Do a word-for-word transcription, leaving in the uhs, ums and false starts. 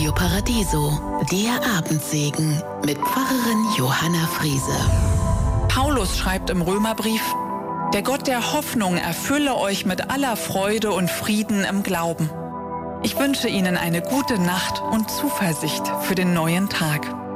Radio Paradiso, der Abendsegen mit Pfarrerin Johanna Friese. Paulus schreibt im Römerbrief: Der Gott der Hoffnung erfülle euch mit aller Freude und Frieden im Glauben. Ich wünsche Ihnen eine gute Nacht und Zuversicht für den neuen Tag.